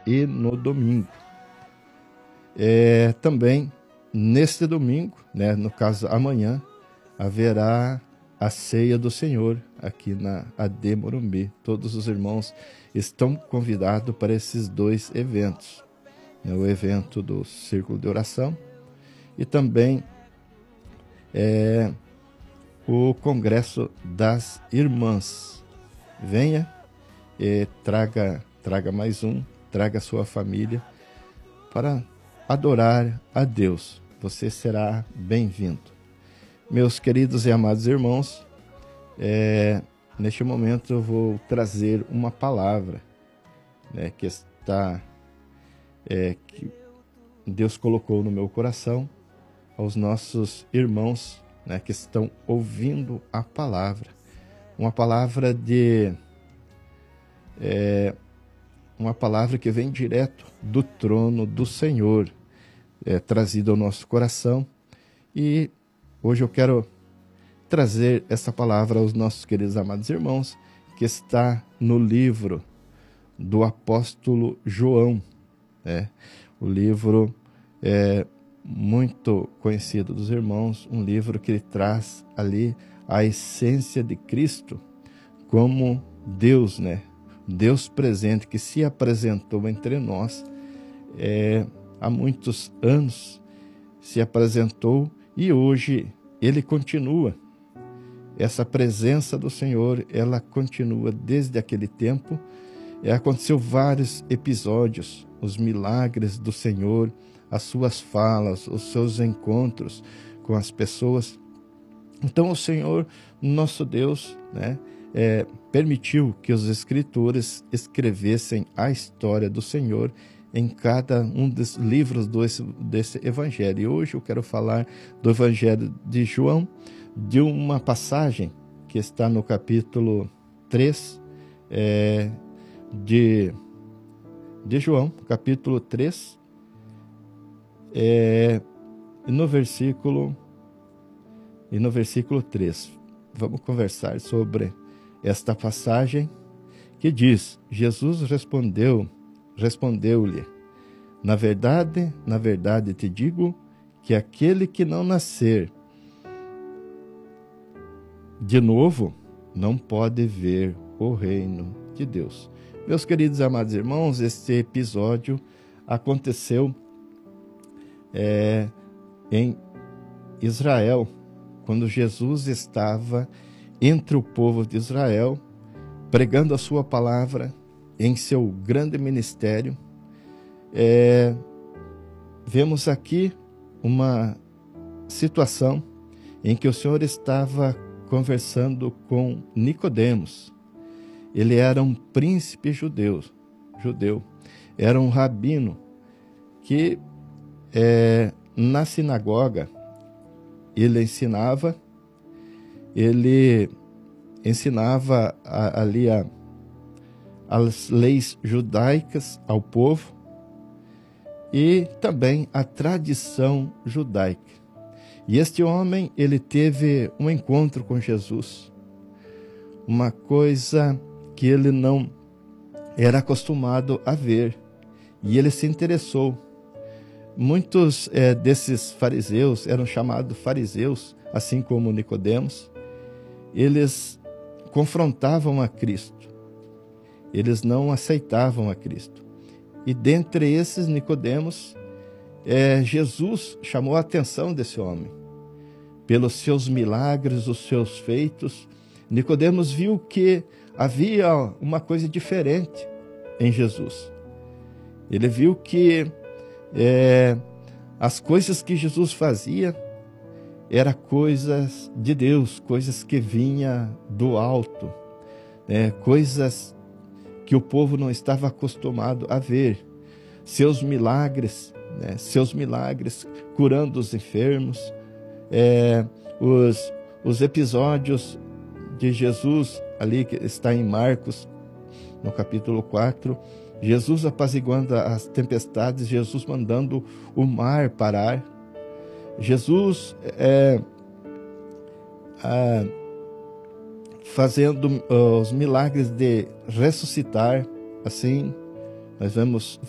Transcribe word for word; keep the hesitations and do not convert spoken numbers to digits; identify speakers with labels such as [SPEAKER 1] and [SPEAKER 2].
[SPEAKER 1] e no domingo. É, também, neste domingo, né, no caso amanhã, haverá a ceia do Senhor aqui na A D Morumbi. Todos os irmãos estão convidados para esses dois eventos, né, o evento do Círculo de Oração e também é, o Congresso das Irmãs. Venha e traga, traga mais um, traga sua família para adorar a Deus. Você será bem-vindo. Meus queridos e amados irmãos, é, neste momento eu vou trazer uma palavra, né, que está, é, que Deus colocou no meu coração aos nossos irmãos, né, que estão ouvindo a palavra. Uma palavra de... É, uma palavra que vem direto do trono do Senhor, é, trazida ao nosso coração. E hoje eu quero trazer essa palavra aos nossos queridos amados irmãos, que está no livro do apóstolo João, né? O livro é muito conhecido dos irmãos, um livro que ele traz ali a essência de Cristo como Deus, né? Deus presente, que se apresentou entre nós é, há muitos anos, se apresentou e hoje ele continua. Essa presença do Senhor, ela continua desde aquele tempo. É, aconteceu vários episódios, os milagres do Senhor, as suas falas, os seus encontros com as pessoas. Então o Senhor, nosso Deus, né, é, permitiu que os escritores escrevessem a história do Senhor em cada um dos livros desse, desse evangelho. E hoje eu quero falar do evangelho de João, de uma passagem que está no capítulo três é, de, de João, capítulo três, é, e no versículo e no versículo três. Vamos conversar sobre esta passagem que diz: Jesus respondeu, respondeu-lhe: na verdade, na verdade te digo que aquele que não nascer de novo não pode ver o reino de Deus. Meus queridos e amados irmãos, este episódio aconteceu é, em Israel, quando Jesus estava entre o povo de Israel, pregando a sua palavra em seu grande ministério. É, vemos aqui uma situação em que o Senhor estava conversando com Nicodemos. Ele era um príncipe judeu, judeu. Era um rabino que é, na sinagoga ele ensinava, ele ensinava a, ali a, as leis judaicas ao povo e também a tradição judaica. E este homem, ele teve um encontro com Jesus, uma coisa que ele não era acostumado a ver, e ele se interessou. Muitos é, desses fariseus eram chamados fariseus, assim como Nicodemos. Eles confrontavam a Cristo, eles não aceitavam a Cristo. E dentre esses Nicodemos, é, Jesus chamou a atenção desse homem. Pelos seus milagres, os seus feitos, Nicodemos viu que havia uma coisa diferente em Jesus. Ele viu que é, as coisas que Jesus fazia eram coisas de Deus, coisas que vinham do alto, né? Coisas que o povo não estava acostumado a ver. Seus milagres, né? Seus milagres curando os enfermos, é, os, os episódios de Jesus, ali que está em Marcos, no capítulo quatro, Jesus apaziguando as tempestades, Jesus mandando o mar parar, Jesus é, é, fazendo uh, os milagres de ressuscitar. Assim, nós vemos